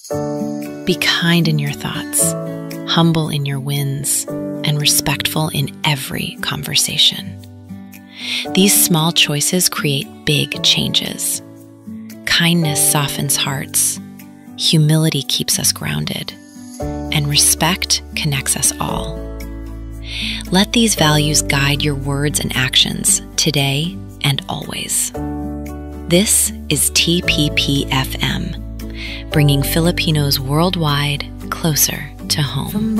Be kind in your thoughts, humble in your wins, and respectful in every conversation. These small choices create big changes. Kindness softens hearts, humility keeps us grounded, and respect connects us all. Let these values guide your words and actions today and always. This is TPP-FM, bringing Filipinos worldwide closer to home.